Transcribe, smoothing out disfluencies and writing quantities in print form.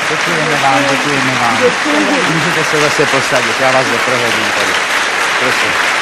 Děkujeme vám, děkujeme vám. Můžete se zase posadit, já vás doprovodím tady. Prosím.